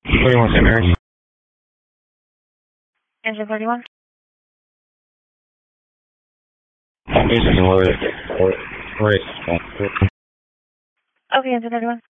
31 St. Mary's. Engine 31? Engine loaded. Race. Okay, Engine 31.